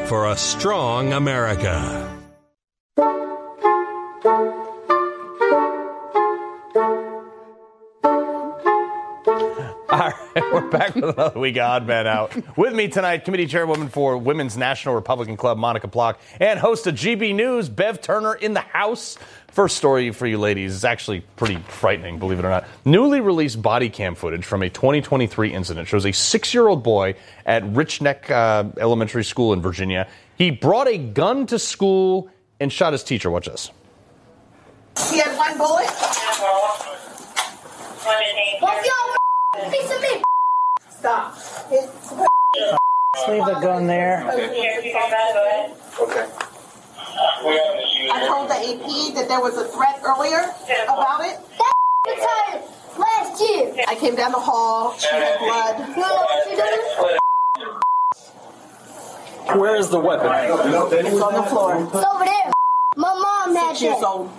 for a strong America. All right, we're back with another week of Odd Man Out. With me tonight, committee chairwoman for Women's National Republican Club, Monica Block, and host of GB News, Bev Turner, in the house. First story for you ladies is actually pretty frightening, believe it or not. Newly released body cam footage from a 2023 incident shows a 6-year-old boy at Rich Neck Elementary School in Virginia. He brought a gun to school and shot his teacher. Watch this. He had one bullet. Piece of me. Stop. Leave the gun there. Okay. I told the AP that there was a threat earlier about it. That last year. I came down the hall. She had blood. Where is the weapon? It's on the floor. It's over there. My mom had 6 years that. old.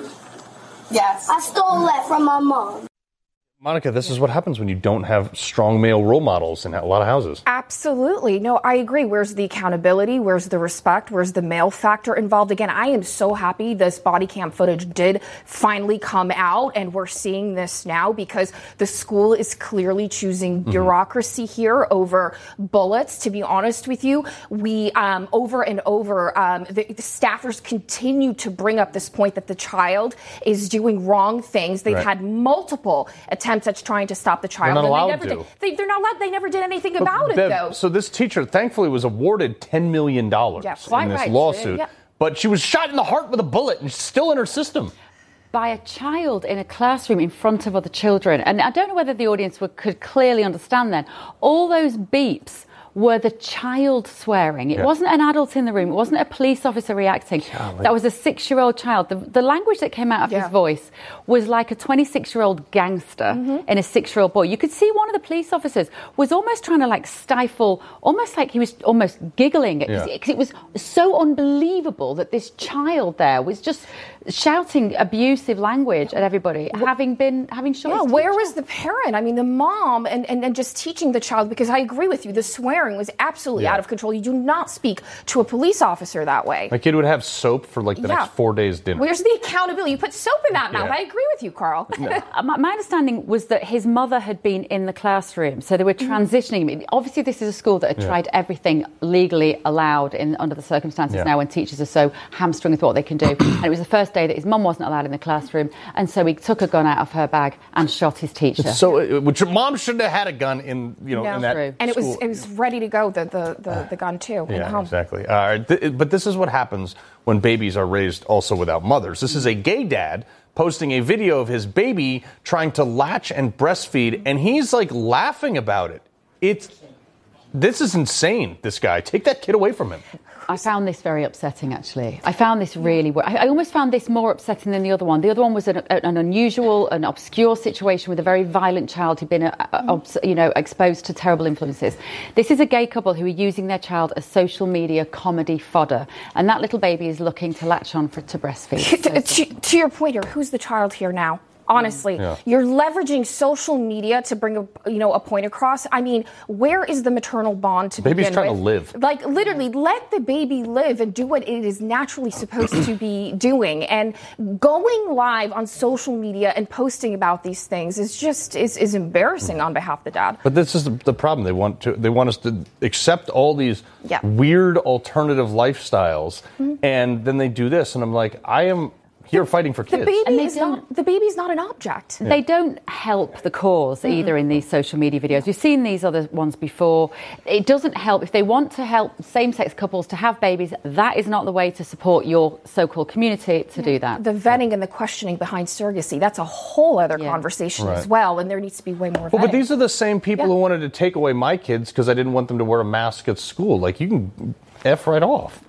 Yes. I stole that from my mom. Monica, this is what happens when you don't have strong male role models in a lot of houses. Absolutely. No, I agree. Where's the accountability? Where's the respect? Where's the male factor involved? Again, I am so happy this body cam footage did finally come out, and we're seeing this now because the school is clearly choosing bureaucracy here over bullets. To be honest with you, we over and over, the staffers continue to bring up this point that the child is doing wrong things. They've had multiple attempts at trying to stop the child. They're not allowed to. They're not allowed. They never did anything about it, though. So this teacher, thankfully, was awarded $10 million in this lawsuit. Yeah. But she was shot in the heart with a bullet and still in her system. By a child in a classroom in front of other children. And I don't know whether the audience could clearly understand then. All those beeps were the child swearing. It wasn't an adult in the room. It wasn't a police officer reacting. That was a 6-year-old child. The language that came out of his voice was like a 26-year-old gangster in a 6-year-old boy. You could see one of the police officers was almost trying to like stifle, almost like he was almost giggling. Because it was so unbelievable that this child there was just shouting abusive language at everybody, having shot. Yeah, where was the parent? I mean, the mom and just teaching the child, because I agree with you, the swearing was absolutely out of control. You do not speak to a police officer that way. My kid would have soap for like the next 4 days dinner. Where's the accountability? You put soap in that mouth. I agree with you, Carl. My understanding was that his mother had been in the classroom, so they were transitioning him. Obviously, this is a school that had tried everything legally allowed under the circumstances now when teachers are so hamstrung with what they can do. And it was the first day that his mum wasn't allowed in the classroom, and so he took a gun out of her bag and shot his teacher. So, which your mom shouldn't have had a gun in in that true. And school. it was ready to go, the gun too. Yeah, exactly. But this is what happens when babies are raised also without mothers. This is a gay dad posting a video of his baby trying to latch and breastfeed, and he's like laughing about it. This is insane, this guy. Take that kid away from him. I found this very upsetting, actually. I found this I almost found this more upsetting than the other one. The other one was an unusual, an obscure situation with a very violent child who'd been, exposed to terrible influences. This is a gay couple who are using their child as social media comedy fodder, and that little baby is looking to latch on to breastfeed. To your point here, who's the child here now? Honestly, you're leveraging social media to bring a point across. I mean, where is the maternal bond to begin with? Baby's trying to live. Like, literally, let the baby live and do what it is naturally supposed to be doing. And going live on social media and posting about these things is embarrassing on behalf of the dad. But this is the problem. They want us to accept all these weird alternative lifestyles, and then they do this, and I'm like, I am here fighting for kids. The baby's not an object. They don't help the cause either in these social media videos. We've seen these other ones before. It doesn't help. If they want to help same-sex couples to have babies, that is not the way to support your so-called community to do that. The vetting and the questioning behind surrogacy, that's a whole other conversation as well, and there needs to be way more vetting. Well, but these are the same people who wanted to take away my kids because I didn't want them to wear a mask at school. Like, you can F right off.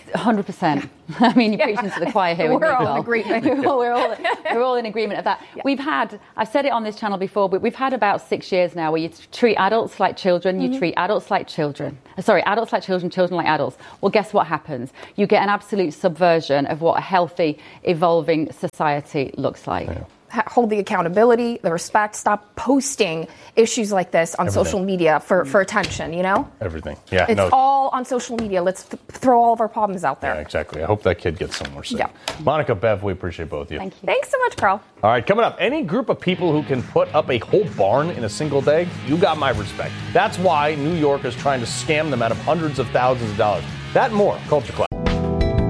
100%. I mean, you're preaching to the choir here. We're all in agreement. we're all in agreement of that. Yeah. I've said it on this channel before, but we've had about 6 years now where you treat adults like children, you treat adults like children. Sorry, adults like children, children like adults. Well, guess what happens? You get an absolute subversion of what a healthy, evolving society looks like. hold the accountability, the respect. Stop posting issues like this on social media for attention, you know? Everything. Yeah. It's all on social media. Let's throw all of our problems out there. Yeah, exactly. I hope that kid gets somewhere soon. Yeah. Monica, Bev, we appreciate both of you. Thank you. Thanks so much, Carl. All right, coming up, any group of people who can put up a whole barn in a single day, you got my respect. That's why New York is trying to scam them out of hundreds of thousands of dollars. That and more, Culture Clash.